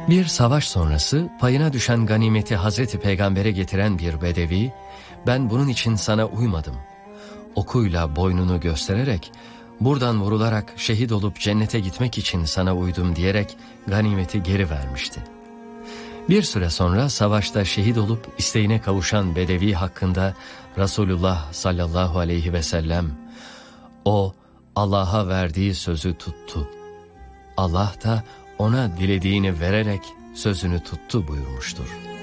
Bir savaş sonrası payına düşen ganimeti Hazreti Peygamber'e getiren bir bedevi, "Ben bunun için sana uymadım. Okuyla boynunu göstererek, buradan vurularak şehit olup cennete gitmek için sana uydum" diyerek ganimeti geri vermişti. Bir süre sonra savaşta şehit olup isteğine kavuşan bedevi hakkında Resulullah sallallahu aleyhi ve sellem, "O Allah'a verdiği sözü tuttu. Allah da ona dilediğini vererek sözünü tuttu" buyurmuştur.